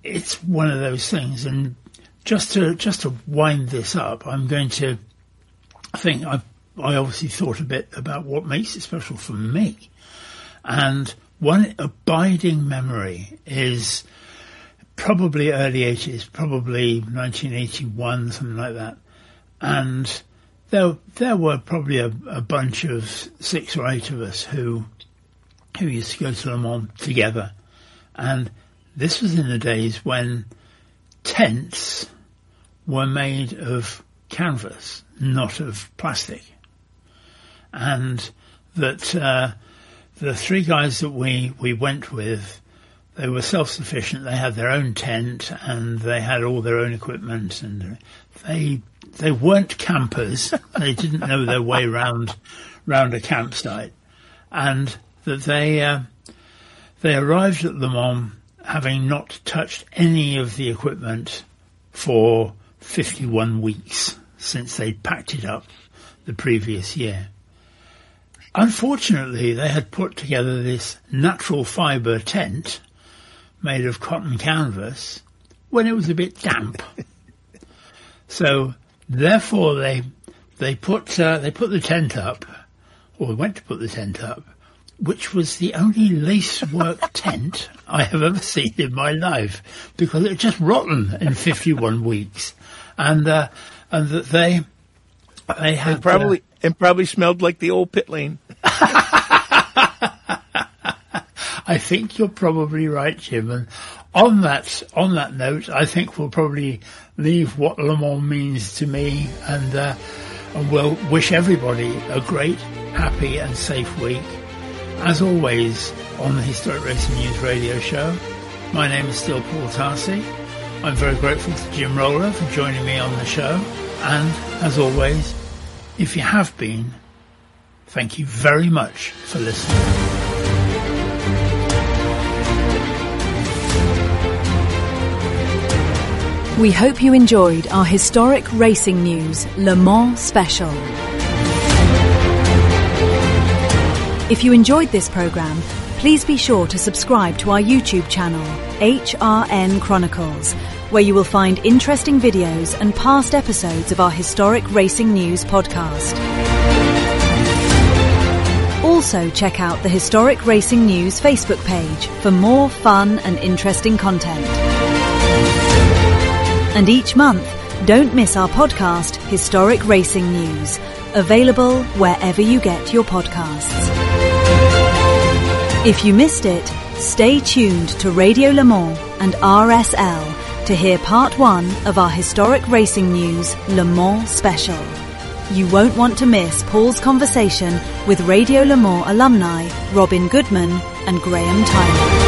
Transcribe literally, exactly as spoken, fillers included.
it's one of those things. And just to just to wind this up, I'm going to I think I I obviously thought a bit about what makes it special for me, and one abiding memory is probably early eighties, probably nineteen eighty-one, something like that. And there, there were probably a, a bunch of six or eight of us who, who used to go to Le Mans together. And this was in the days when tents were made of canvas, not of plastic. And that, uh, the three guys that we, we went with, they were self-sufficient. They had their own tent and they had all their own equipment, and they they weren't campers. They didn't know their way round round a campsite, and that they uh, they arrived at Le Mans having not touched any of the equipment for fifty-one weeks since they'd packed it up the previous year. Unfortunately, they had put together this natural fibre tent made of cotton canvas when it was a bit damp. So therefore they they put uh, they put the tent up, or went to put the tent up, which was the only lacework tent I have ever seen in my life, because it was just rotten in fifty-one weeks, and uh, and that they they had and probably uh, and probably smelled like the old pit lane. I think you're probably right, Jim. And on that on that note, I think we'll probably leave what Le Mans means to me, and, uh, and we'll wish everybody a great, happy and safe week. As always, on the Historic Racing News radio show, my name is still Paul Tarsi. I'm very grateful to Jim Roller for joining me on the show. And, as always, if you have been, thank you very much for listening. We hope you enjoyed our Historic Racing News Le Mans special. If you enjoyed this programme, please be sure to subscribe to our YouTube channel, H R N Chronicles, where you will find interesting videos and past episodes of our Historic Racing News podcast. Also check out the Historic Racing News Facebook page for more fun and interesting content. And each month, don't miss our podcast, Historic Racing News, available wherever you get your podcasts. If you missed it, stay tuned to Radio Le Mans and R S L to hear part one of our Historic Racing News Le Mans special. You won't want to miss Paul's conversation with Radio Le Mans alumni Robin Goodman and Graham Tyler.